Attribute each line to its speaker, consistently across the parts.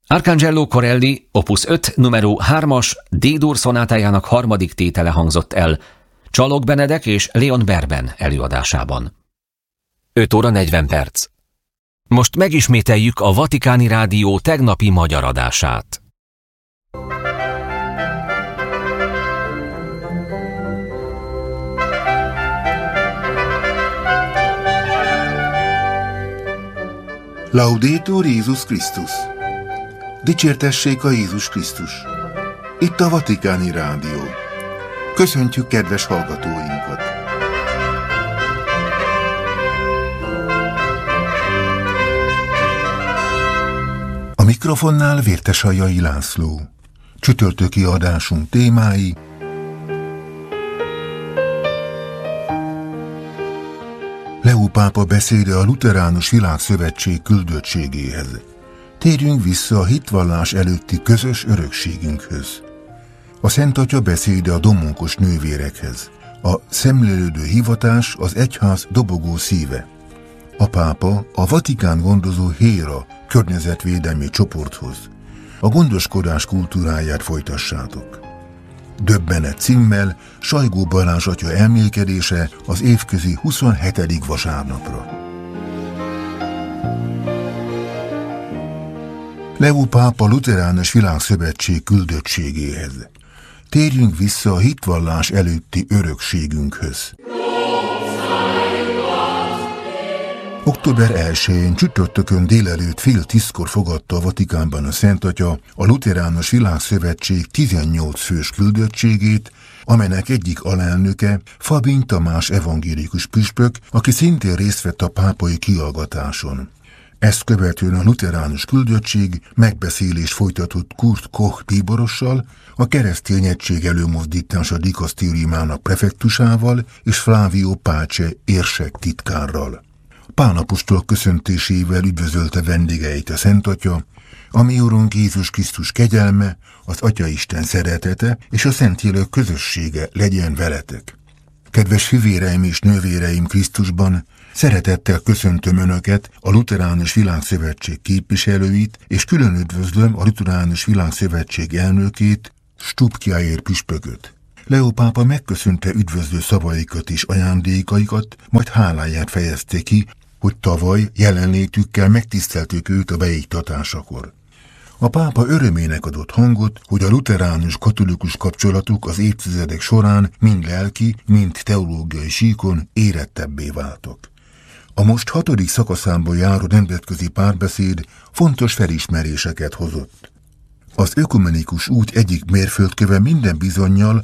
Speaker 1: Arcangelo Corelli opus 5 numero 3-as D-dur szonátájának harmadik tétele hangzott el Csalog Benedek és Leon Berben előadásában. 5 óra 40 perc. Most megismételjük a Vatikáni Rádió tegnapi magyar adását.
Speaker 2: Laudetur Jézus Krisztus! Dicsértessék a Jézus Krisztus! Itt a Vatikáni Rádió. Köszöntjük kedves hallgatóinkat! A mikrofonnál Vértesajai László. Csütörtöki adásunk témái: Leó pápa beszéde a Lutheránus Világszövetség küldöttségéhez. Térjünk vissza a hitvallás előtti közös örökségünkhöz. A Szent Atya beszéde a domonkos nővérekhez. A szemlélődő hivatás az egyház dobogó szíve. A pápa a Vatikán gondozó HÉRA környezetvédelmi csoporthoz. A gondoskodás kultúráját folytassátok. Döbbenet címmel Sajgó Balázs atya elmélkedése az évközi 27. vasárnapra. Leó pápa Lutheránus Világszövetség küldöttségéhez. Térjünk vissza a hitvallás előtti örökségünkhöz. Október 1-én csütörtökön délelőtt 9:30 fogadta a Vatikánban a Szent Atya a Lutheránus Világszövetség 18 fős küldöttségét, amelynek egyik alelnöke Fabin Tamás evangélikus püspök, aki szintén részt vett a pápai kihallgatáson. Ezt követően a lutheránus küldöttség megbeszélést folytatott Kurt Koch bíborossal, a Keresztény Egység Előmozdítása dikasztériumának prefektusával és Flavio Pace érsek titkárral. Pál apostol köszöntésével üdvözölte vendégeit a Szent Atya, a mi Urunk Jézus Krisztus kegyelme, az Atyaisten szeretete és a Szentlélek közössége legyen veletek. Kedves fivéreim és nővéreim Krisztusban, szeretettel köszöntöm Önöket, a Lutheránus Világszövetség képviselőit, és külön üdvözlöm a Lutheránus Világszövetség elnökét, Stubkjaer püspököt. Leó pápa megköszönte üdvözlő szavaikat és ajándékaikat, majd háláját fejezte ki, hogy tavaly jelenlétükkel megtiszteltük őt a beiktatásakor. A pápa örömének adott hangot, hogy a lutheránus katolikus kapcsolatuk az évtizedek során mind lelki, mind teológiai síkon érettebbé váltak. A most 6. szakaszában járó nemzetközi párbeszéd fontos felismeréseket hozott. Az ökumenikus út egyik mérföldköve minden bizonnyal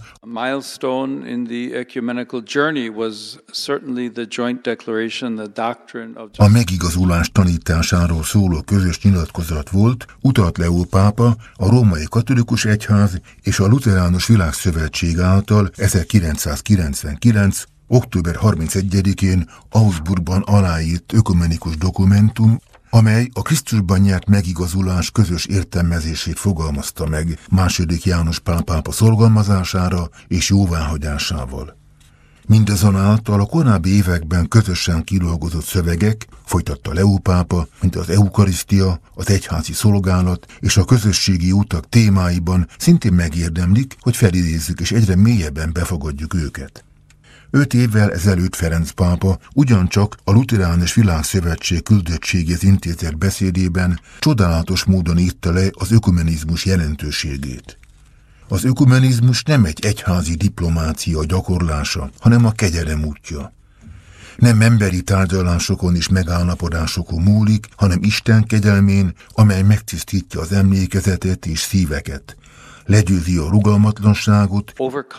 Speaker 2: a megigazulás tanításáról szóló közös nyilatkozat volt, utalt Leó pápa a Római Katolikus Egyház és a Lutheránus Világszövetség által 1999. október 31-én Augsburgban aláírt ökumenikus dokumentum, amely a Krisztusban nyert megigazulás közös értelmezését fogalmazta meg II. János Pál pápa szorgalmazására és jóváhagyásával. Mindazonáltal a korábbi években közösen kidolgozott szövegek, folytatta Leó pápa, mint az eukarisztia, az egyházi szolgálat és a közösségi utak témáiban szintén megérdemlik, hogy felidézzük és egyre mélyebben befogadjuk őket. 5 évvel ezelőtt Ferenc pápa ugyancsak a Lutheránus Világszövetség küldöttségéhez intézett beszédében csodálatos módon írta le az ökumenizmus jelentőségét. Az ökumenizmus nem egy egyházi diplomácia gyakorlása, hanem a kegyelem útja. Nem emberi tárgyalásokon és megállapodásokon múlik, hanem Isten kegyelmén, amely megtisztítja az emlékezetet és szíveket, legyőzi a rugalmatlanságot,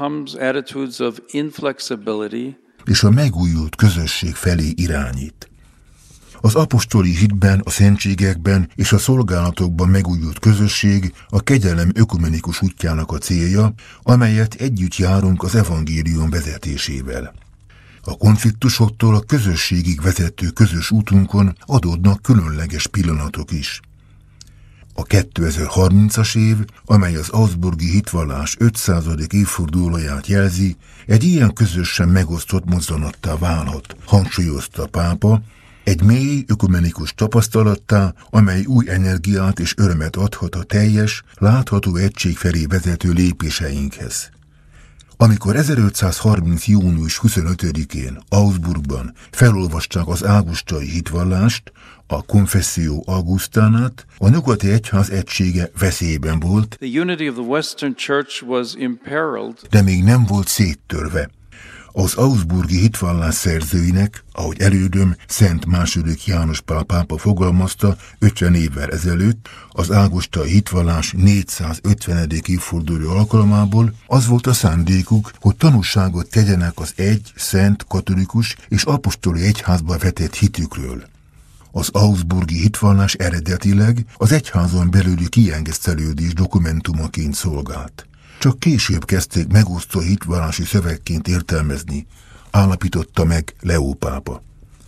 Speaker 2: és a megújult közösség felé irányít. Az apostoli hitben, a szentségekben és a szolgálatokban megújult közösség a kegyelem ökumenikus útjának a célja, amelyet együtt járunk az evangélium vezetésével. A konfliktusoktól a közösségig vezető közös útunkon adódnak különleges pillanatok is. A 2030-as év, amely az augsburgi hitvallás 500. évfordulóját jelzi, egy ilyen közösen megosztott mozzanattá válhat, hangsúlyozta a pápa, Egy mély, ökumenikus tapasztalattá, amely új energiát és örömet adhat a teljes, látható egység felé vezető lépéseinkhez. Amikor 1530. június 25-én Augsburgban felolvasták az águstai hitvallást, a Confessio Augustánát, a nyugati egyház egysége veszélyben volt, de még nem volt széttörve. Az augsburgi hitvallás szerzőinek, ahogy elődöm Szent II. János Pál pápa fogalmazta 50 évvel ezelőtt, az águstai hitvallás 450. évforduló alkalmából, az volt a szándékuk, hogy tanúságot tegyenek az egy, szent, katolikus és apostoli egyházba vetett hitükről. Az augsburgi hitvallás eredetileg az egyházon belüli kiengesztelődés dokumentumaként szolgált. Csak később kezdték megosztó hitvallási szövegként értelmezni, állapította meg Leó pápa.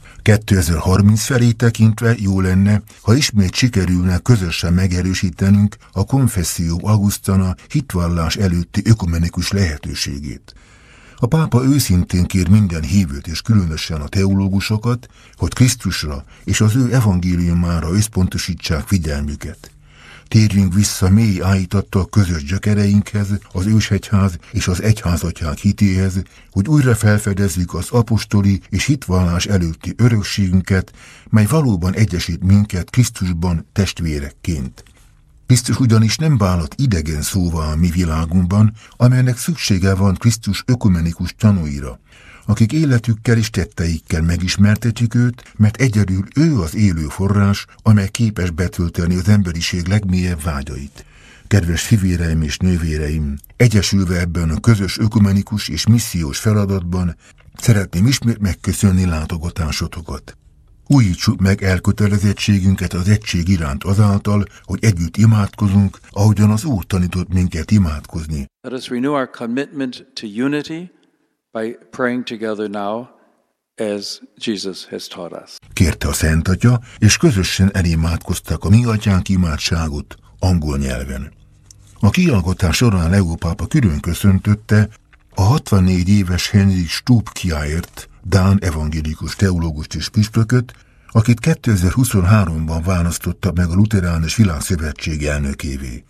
Speaker 2: 2030 felé tekintve jó lenne, ha ismét sikerülne közösen megerősítenünk a Confessio Augustana hitvallás előtti ökumenikus lehetőségét. A pápa őszintén kér minden hívőt és különösen a teológusokat, hogy Krisztusra és az ő evangéliumára összpontosítsák figyelmüket. Térjünk vissza mély áhítattal közös gyökereinkhez, az ősegyház és az egyházatyák hitéhez, hogy újra felfedezzük az apostoli és hitvallás előtti örökségünket, mely valóban egyesít minket Krisztusban testvérekként. Krisztus ugyanis nem vállalt idegen szóval a mi világunkban, amelynek szüksége van Krisztus ökumenikus tanúira, akik életükkel és tetteikkel megismertetjük őt, mert egyedül ő az élő forrás, amely képes betölteni az emberiség legmélyebb vágyait. Kedves fivéreim és nővéreim, egyesülve ebben a közös ökumenikus és missziós feladatban szeretném ismét megköszönni látogatásotokat. Újítsuk meg elkötelezettségünket az egység iránt azáltal, hogy együtt imádkozunk, ahogyan az Úr tanított minket imádkozni.
Speaker 3: Let us renew our commitment to unity by praying together now, as Jesus has taught us.
Speaker 2: Kérte a Szent Atya, és közösen elimádkoztak a mi atyánk imádságot angol nyelven. A kiallgatás során Leó pápa külön köszöntötte a 64 éves Henrik Stubkjaert, dán evangélikus teológust és püspököt, akit 2023-ban választotta meg a Luteránus Világszövetség elnökévé.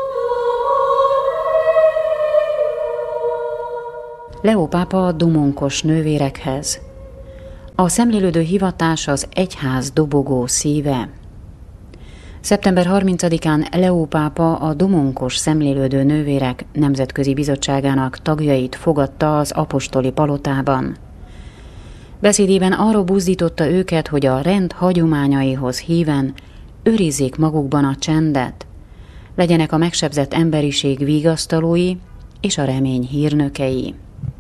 Speaker 4: Leó pápa a domonkos nővérekhez. A szemlélődő hivatás az egyház dobogó szíve. Szeptember 30-án Leó pápa a domonkos szemlélődő nővérek nemzetközi bizottságának tagjait fogadta az apostoli palotában. Beszédében arra buzdította őket, hogy a rend hagyományaihoz híven őrizzék magukban a csendet, legyenek a megsebzett emberiség vigasztalói és a remény hírnökei.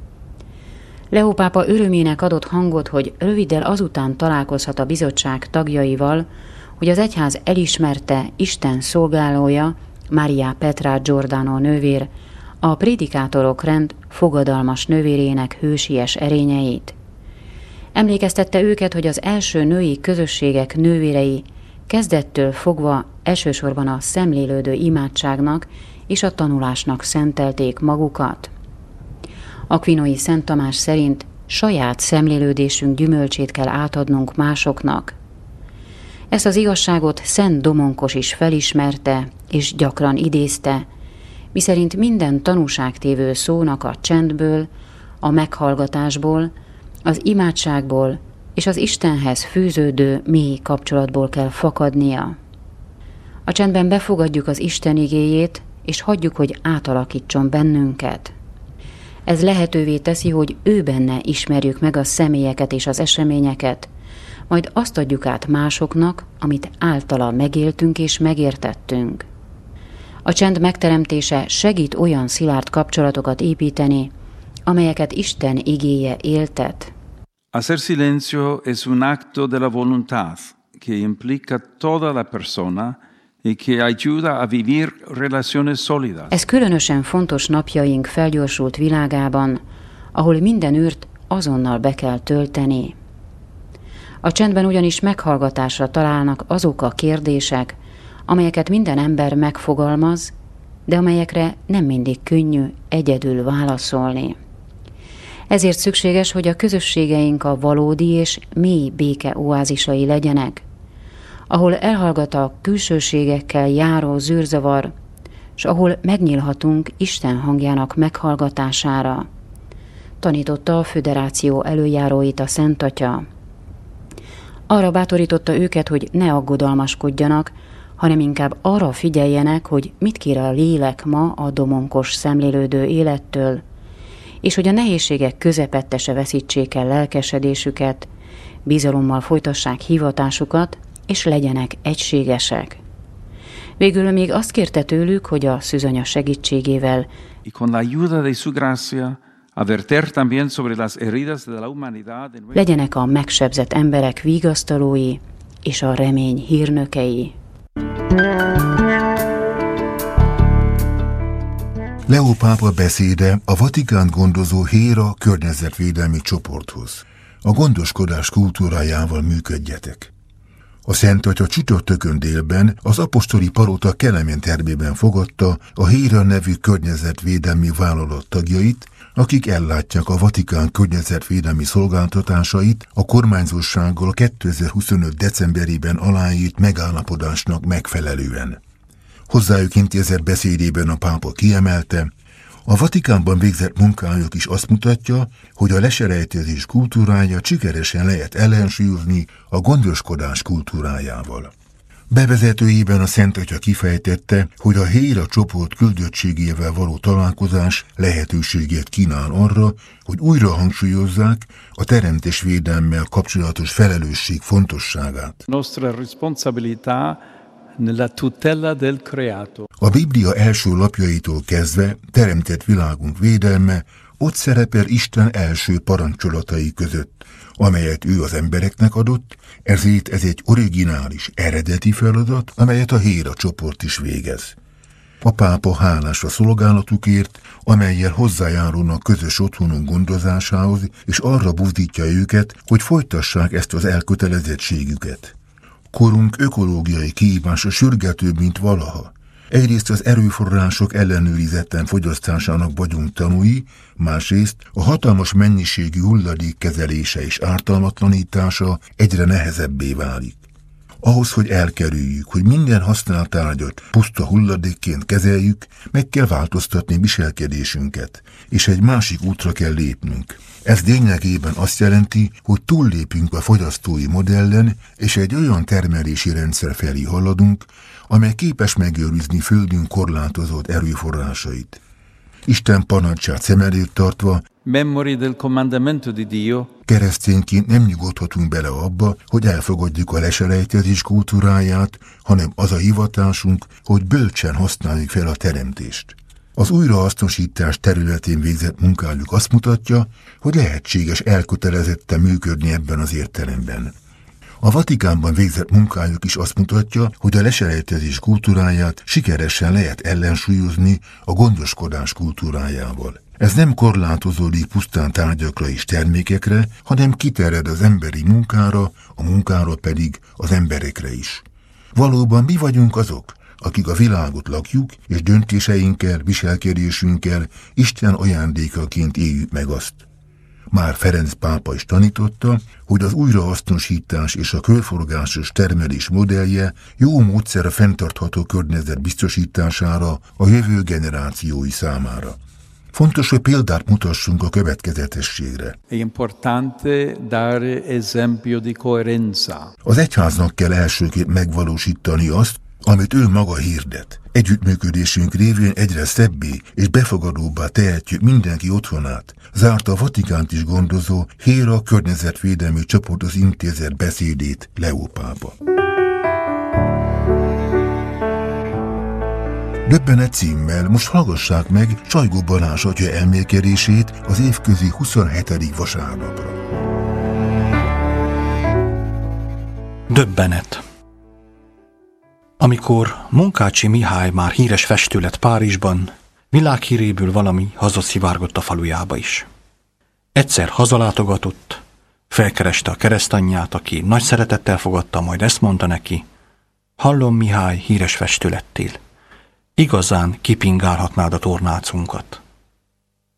Speaker 4: Leó pápa örömének adott hangot, hogy röviddel azután találkozhat a bizottság tagjaival, hogy az egyház elismerte Isten szolgálója, Maria Petra Giordano nővér, a prédikátorok rend fogadalmas nővérének hősies erényeit. Emlékeztette őket, hogy az első női közösségek nővérei kezdettől fogva elsősorban a szemlélődő imádságnak és a tanulásnak szentelték magukat. Akvinói Szent Tamás szerint saját szemlélődésünk gyümölcsét kell átadnunk másoknak. Ezt az igazságot Szent Domonkos is felismerte és gyakran idézte, miszerint minden tanúságtévő szónak a csendből, a meghallgatásból, az imádságból és az Istenhez fűződő mély kapcsolatból kell fakadnia. A csendben befogadjuk az Isten igéjét, és hagyjuk, hogy átalakítson bennünket. Ez lehetővé teszi, hogy ő benne ismerjük meg a személyeket és az eseményeket, majd azt adjuk át másoknak, amit általa megéltünk és megértettünk. A csend megteremtése segít olyan szilárd kapcsolatokat építeni, amelyeket Isten igéje éltet.
Speaker 3: Hacer silencio es un acto de la voluntad que implica toda la persona y que ayuda a vivir relaciones sólidas.
Speaker 4: Ez különösen fontos napjaink felgyorsult világában, ahol minden űrt azonnal be kell tölteni. A csendben ugyanis meghallgatásra találnak azok a kérdések, amelyeket minden ember megfogalmaz, de amelyekre nem mindig könnyű egyedül válaszolni. Ezért szükséges, hogy a közösségeink a valódi és mély béke oázisai legyenek, ahol elhallgat a külsőségekkel járó zűrzavar, s ahol megnyílhatunk Isten hangjának meghallgatására, tanította a föderáció előjáróit a Szent Atya. Arra bátorította őket, hogy ne aggodalmaskodjanak, hanem inkább arra figyeljenek, hogy mit kér a lélek ma a domonkos szemlélődő élettől, és hogy a nehézségek közepette se veszítsék el lelkesedésüket, bizalommal folytassák hivatásukat, és legyenek egységesek. Végül még azt kérte tőlük, hogy a szűzanya segítségével legyenek a megsebzett emberek vigasztalói és a remény hírnökei.
Speaker 2: Leó pápa beszéde a Vatikánt gondozó HÉRA környezetvédelmi csoporthoz. A gondoskodás kultúrájával működjetek. A Szent Atya csütörtökön délben az apostoli palota Kelemen termében fogadta a HÉRA nevű környezetvédelmi vállalat tagjait, akik ellátják a Vatikán környezetvédelmi szolgáltatásait a kormányzósággal 2025. decemberében aláírt megállapodásnak megfelelően. Hozzájuk intézett beszédében a pápa kiemelte, a Vatikánban végzett munkájuk is azt mutatja, hogy a leselejtezés kultúrája sikeresen lehet ellensúlyozni a gondoskodás kultúrájával. Bevezetőjében a Szent Atya kifejtette, hogy a HÉRA csoport küldöttségével való találkozás lehetőséget kínál arra, hogy újra hangsúlyozzák a teremtésvédelemmel kapcsolatos felelősség fontosságát. A Biblia első lapjaitól kezdve teremtett világunk védelme ott szerepel Isten első parancsolatai között, amelyet ő az embereknek adott, ezért ez egy originális, eredeti feladat, amelyet a HÉRA csoport is végez. A pápa hálás a szolgálatukért, amellyel hozzájárulnak közös otthonunk gondozásához, és arra buzdítja őket, hogy folytassák ezt az elkötelezettségüket. Korunk ökológiai kihívása sürgetőbb, mint valaha. Egyrészt az erőforrások ellenőrizetten fogyasztásának vagyunk tanúi, másrészt a hatalmas mennyiségű hulladék kezelése és ártalmatlanítása egyre nehezebbé válik. Ahhoz, hogy elkerüljük, hogy minden használt tárgyat puszta hulladékként kezeljük, meg kell változtatni viselkedésünket, és egy másik útra kell lépnünk. Ez lényegében azt jelenti, hogy túllépünk a fogyasztói modellen, és egy olyan termelési rendszer felé haladunk, amely képes megőrizni földünk korlátozott erőforrásait. Isten parancsát szem előtt tartva, keresztényként nem nyugodhatunk bele abba, hogy elfogadjuk a leselejtezés kultúráját, hanem az a hivatásunk, hogy bölcsen használjuk fel a teremtést. Az újrahasznosítás területén végzett munkájuk azt mutatja, hogy lehetséges elkötelezetten működni ebben az értelemben. A Vatikánban végzett munkájuk is azt mutatja, hogy a leselejtezés kultúráját sikeresen lehet ellensúlyozni a gondoskodás kultúrájával. Ez nem korlátozódik pusztán tárgyakra és termékekre, hanem kiterjed az emberi munkára, a munkára pedig az emberekre is. Valóban mi vagyunk azok, akik a világot lakjuk, és döntéseinkkel, viselkedésünkkel Isten ajándékaként éljük meg azt. Már Ferenc pápa is tanította, hogy az újrahasznosítás és a körforgásos termelés modellje jó módszer a fenntartható környezet biztosítására a jövő generációi számára. Fontos, hogy példát mutassunk a következetességre. Az egyháznak kell elsőként megvalósítani azt, amit ő maga hirdet. Együttműködésünk révén egyre szebbé és befogadóbbá tehetjük mindenki otthonát, zárta a Vatikánt is gondozó HÉRA környezetvédelmi csoporthoz intézett beszédét Leó pápa. Döbbenet címmel most hallgassák meg Sajgó Balázs atya elmélkedését az évközi 27. vasárnapra.
Speaker 5: Döbbenet. Amikor Munkácsi Mihály már híres festő lett Párizsban, világhíréből valami hazaszivárgott a falujába is. Egyszer hazalátogatott, felkereste a keresztanyját, aki nagy szeretettel fogadta, majd ezt mondta neki: hallom, Mihály, híres festő lettél. Igazán kipingálhatnád a tornácunkat.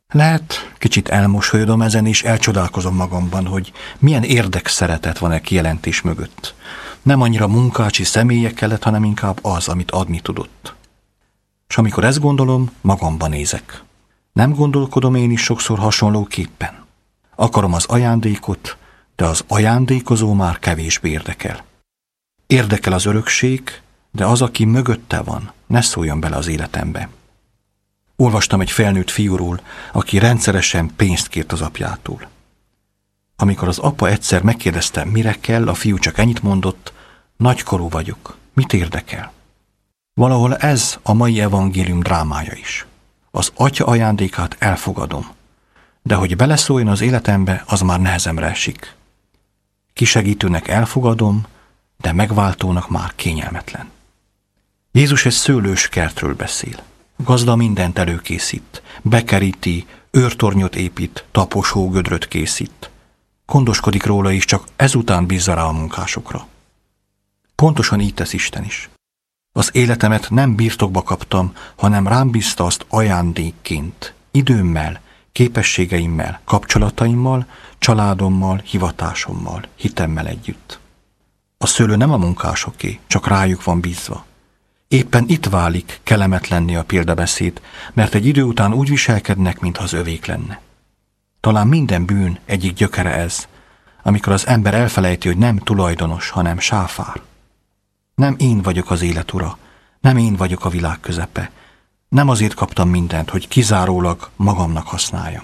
Speaker 5: Lehet, kicsit elmosolyodom ezen, és elcsodálkozom magamban, hogy milyen érdekszeretet van a kijelentés mögött. Nem annyira munkácsi személye kellett, hanem inkább az, amit adni tudott. És amikor ezt gondolom, magamban nézek. Nem gondolkodom én is sokszor hasonlóképpen. Akarom az ajándékot, de az ajándékozó már kevésbé érdekel. Érdekel az örökség, de az, aki mögötte van, ne szóljon bele az életembe. Olvastam egy felnőtt fiúról, aki rendszeresen pénzt kért az apjától. Amikor az apa egyszer megkérdezte, mire kell, a fiú csak ennyit mondott: nagykorú vagyok, mit érdekel? Valahol ez a mai evangélium drámája is. Az atya ajándékát elfogadom, de hogy beleszóljon az életembe, az már nehezemre esik. Kisegítőnek elfogadom, de megváltónak már kényelmetlen. Jézus egy szőlős kertről beszél. Gazda mindent előkészít, bekeríti, őrtornyot épít, taposógödröt készít. Gondoskodik róla is, csak ezután bízza rá a munkásokra. Pontosan így tesz Isten is. Az életemet nem birtokba kaptam, hanem rám bízta azt ajándékként, időmmel, képességeimmel, kapcsolataimmal, családommal, hivatásommal, hitemmel együtt. A szőlő nem a munkásoké, csak rájuk van bízva. Éppen itt válik kellemetlenné a példabeszéd, mert egy idő után úgy viselkednek, mintha az övék lenne. Talán minden bűn egyik gyökere ez, amikor az ember elfelejti, hogy nem tulajdonos, hanem sáfár. Nem én vagyok az élet ura, nem én vagyok a világ közepe. Nem azért kaptam mindent, hogy kizárólag magamnak használjam.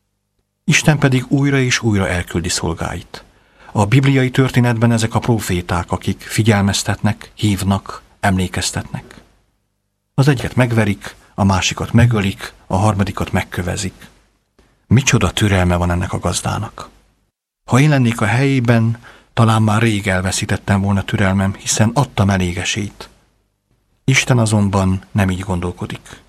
Speaker 5: Isten pedig újra és újra elküldi szolgáit. A bibliai történetben ezek a próféták, akik figyelmeztetnek, hívnak, emlékeztetnek. Az egyet megverik, a másikat megölik, a harmadikat megkövezik. Micsoda türelme van ennek a gazdának. Ha én lennék a helyében, talán már rég elveszítettem volna türelmem, hiszen adtam elég esélyt. Isten azonban nem így gondolkodik.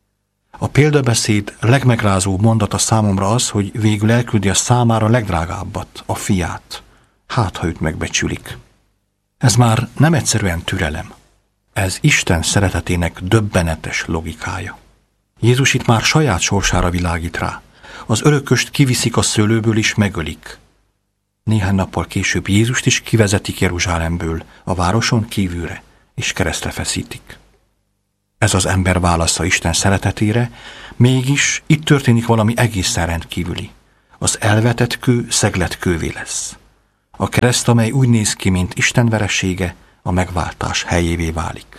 Speaker 5: A példabeszéd legmegrázóbb mondata számomra az, hogy végül elküldi a számára legdrágábbat, a fiát. Hát, ha őt megbecsülik. Ez már nem egyszerűen türelem. Ez Isten szeretetének döbbenetes logikája. Jézus itt már saját sorsára világít rá. Az örököst kiviszik a szőlőből és megölik. Néhány nappal később Jézust is kivezetik Jeruzsálemből, a városon kívülre, és keresztre feszítik. Ez az ember válasza Isten szeretetére, mégis itt történik valami egészen rendkívüli. Az elvetett kő szeglet kővé lesz. A kereszt, amely úgy néz ki, mint Isten veresége, a megváltás helyévé válik.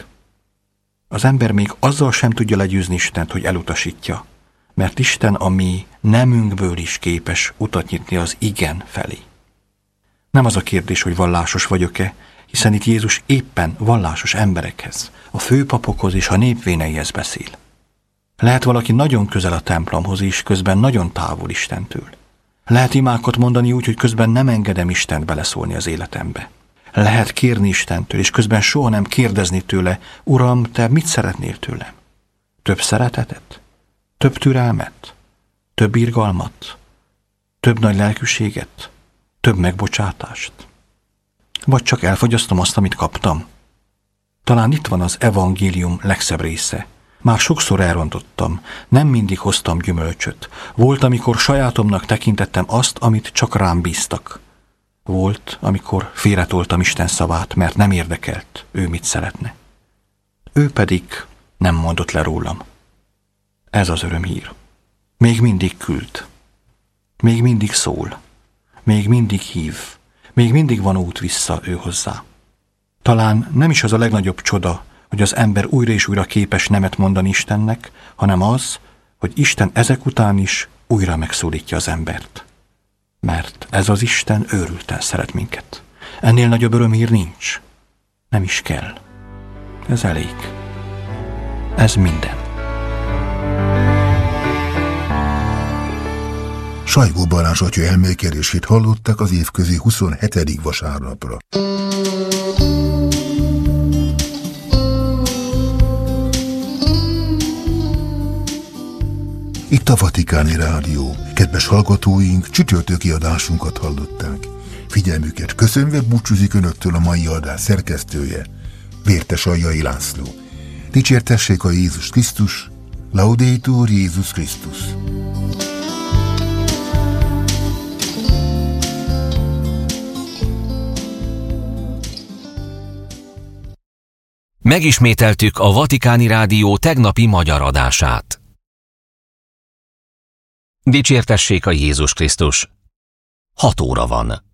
Speaker 5: Az ember még azzal sem tudja legyőzni Istent, hogy elutasítja, mert Isten a mi nemünkből is képes utat nyitni az igen felé. Nem az a kérdés, hogy vallásos vagyok-e, hiszen itt Jézus éppen vallásos emberekhez, a főpapokhoz és a népvéneihez beszél. Lehet valaki nagyon közel a templomhoz és közben nagyon távol Istentől. Lehet imákat mondani úgy, hogy közben nem engedem Istent beleszólni az életembe. Lehet kérni Istentől, és közben soha nem kérdezni tőle: Uram, te mit szeretnél tőlem? Több szeretetet? Több türelmet? Több irgalmat? Több nagy lelkűséget? Több megbocsátást? Vagy csak elfogyasztom azt, amit kaptam? Talán itt van az evangélium legszebb része. Már sokszor elrontottam, nem mindig hoztam gyümölcsöt. Volt, amikor sajátomnak tekintettem azt, amit csak rám bíztak. Volt, amikor félretoltam Isten szavát, mert nem érdekelt, ő mit szeretne. Ő pedig nem mondott le rólam. Ez az örömhír. Még mindig küld. Még mindig szól. Még mindig hív. Még mindig van út vissza ő hozzá. Talán nem is az a legnagyobb csoda, hogy az ember újra és újra képes nemet mondani Istennek, hanem az, hogy Isten ezek után is újra megszólítja az embert. Mert ez az Isten őrülten szeret minket. Ennél nagyobb örömhír nincs. Nem is kell. Ez elég. Ez minden.
Speaker 2: Sajgó Balázs atya elmélkedését hallották az évközi 27. vasárnapra. Itt a Vatikáni Rádió. Kedves hallgatóink, csütörtöki adásunkat hallották. Figyelmüket köszönve búcsúzik önöktől a mai adás szerkesztője, Vértes Aljai László. Dicsértessék a Jézus Krisztus, Laudetur Jézus Krisztus.
Speaker 1: Megismételtük a Vatikáni Rádió tegnapi magyar adását. Dicsértessék a Jézus Krisztus! 6 óra van.